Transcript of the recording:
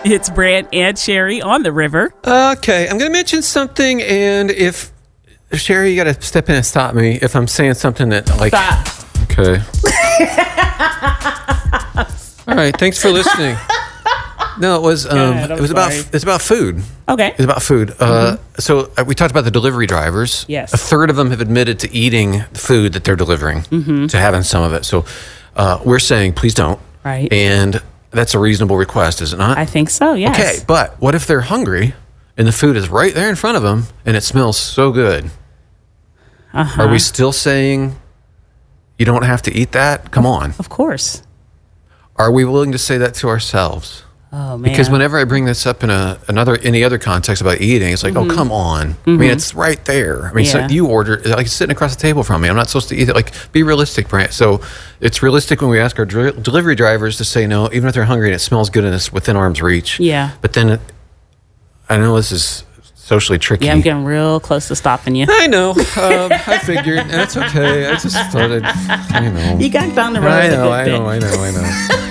It's Brant and Sherry on the river. Okay, I'm going to mention something, and if Sherry, you got to step in and stop me if I'm saying something that like. Stop. Okay. All right. Thanks for listening. No, it was it's about food. Okay. It's about food. So we talked about the delivery drivers. Yes. A third of them have admitted to eating the food that they're delivering, to having some of it. So we're saying, please don't. Right. And that's a reasonable request, is it not? I think so, yes. Okay, but what if they're hungry and the food is right there in front of them and it smells so good? Are we still saying you don't have to eat that? Come on. Of course. Are we willing to say that to ourselves? Oh, man. Because whenever I bring this up in any other context about eating, it's like, oh, come on. I mean, it's right there. I mean, so you order, like it's sitting across the table from me. I'm not supposed to eat it. Like, be realistic, Brant. So it's realistic when we ask our delivery drivers to say no, even if they're hungry and it smells good and it's within arm's reach. Yeah. But then I know this is socially tricky. Yeah, I'm getting real close to stopping you. I know. I figured. That's okay. I just started, You got down the road. I know.